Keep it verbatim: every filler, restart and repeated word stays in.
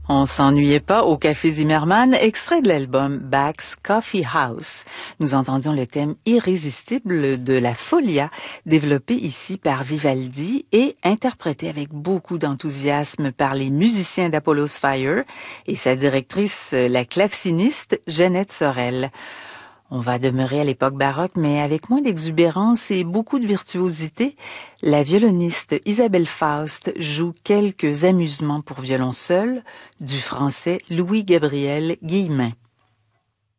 On s'ennuyait pas au Café Zimmermann, extrait de l'album Bach's Coffee House. Nous entendions le thème irrésistible de la Folia, développé ici par Vivaldi et interprété avec beaucoup d'enthousiasme par les musiciens d'Apollo's Fire et sa directrice, la claveciniste Jeannette Sorel. On va demeurer à l'époque baroque, mais avec moins d'exubérance et beaucoup de virtuosité. La violoniste Isabelle Faust joue quelques amusements pour violon seul du français Louis-Gabriel Guillemin.